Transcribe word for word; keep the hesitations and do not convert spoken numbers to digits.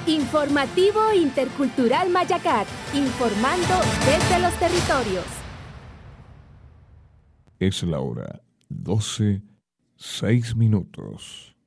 Informativo Intercultural Mayacat, informando desde los territorios. Es la hora doce, seis minutos.